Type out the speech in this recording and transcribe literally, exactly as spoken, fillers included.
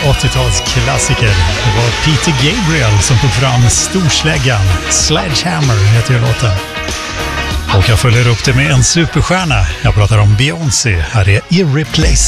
åttiotalsklassiker. Det var Peter Gabriel som tog fram storsläggan. Sledgehammer heter ju låten. Och jag följer upp det med en superstjärna. Jag pratar om Beyoncé. Här är Irreplaceable.